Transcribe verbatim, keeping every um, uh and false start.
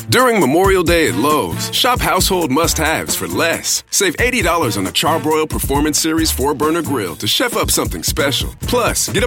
During Memorial Day at Lowe's, shop household must-haves for less. Save eighty dollars on a Charbroil Performance Series four burner grill to chef up something special. Plus, get a